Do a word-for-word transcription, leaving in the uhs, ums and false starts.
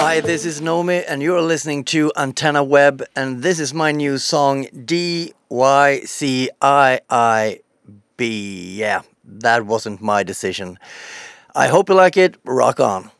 Hi, this is Nomi, and you're listening to Antenna Web, and this is my new song, D Y C I I B. Yeah, that wasn't my decision. I hope you like it. Rock on.